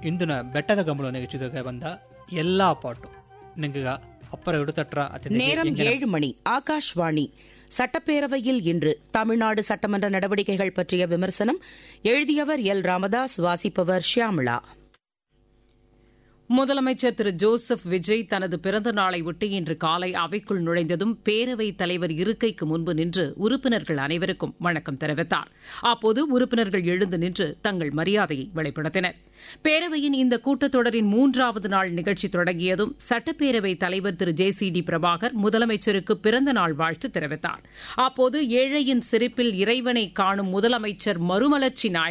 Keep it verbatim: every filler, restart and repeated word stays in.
ಇಂದಿನ ಬೆಟ್ಟದ ಗಮಲ ನಿಗಚಿದಾಗ ಬಂದ ಎಲ್ಲಾ ಪಾಟು ನಿಂಗ அப்புறம் எடுத்தற்றா நேரம் ஏழு மணி. ஆகாஷ்வாணி. சட்டப்பேரவையில் இன்று தமிழ்நாடு சட்டமன்ற நடவடிக்கைகள் பற்றிய விமர்சனம். எழுதியவர் எல் ராமதாஸ். வாசிப்பவர் ஷியாமளா. முதலமைச்சர் திரு ஜோசப் விஜய் தனது பிறந்த நாளையொட்டி இன்று காலை அவைக்குள் நுழைந்ததும் பேரவைத் தலைவர் இருக்கைக்கு முன்பு நின்று உறுப்பினர்கள் அனைவருக்கும் வணக்கம் தெரிவித்தார். அப்போது உறுப்பினர்கள் எழுந்து நின்று தங்கள் மரியாதையை வெளிப்படுத்தினர். பேரவையின் இந்த கூட்டத்தொடரின் மூன்றாவது நாள் நிகழ்ச்சி தொடங்கியதும் சட்டப்பேரவைத் தலைவர் திரு ஜே சி டி பிரபாகர் முதலமைச்சருக்கு பிறந்த நாள் வாழ்த்து தெரிவித்தார். அப்போது ஏழையின் சிரிப்பில் இறைவனை காணும் முதலமைச்சர் மறுமலர்ச்சி நாயகர்